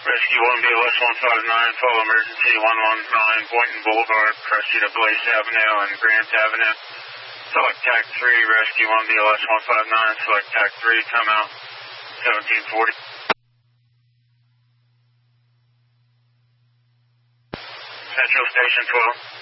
Rescue 1 BLS 159, follow emergency 119 Boynton Boulevard, Cressida Blaze Avenue and Grant Avenue. Select TAC 3, Rescue 1 BLS 159, select TAC 3, come out 1740. Central Station 12.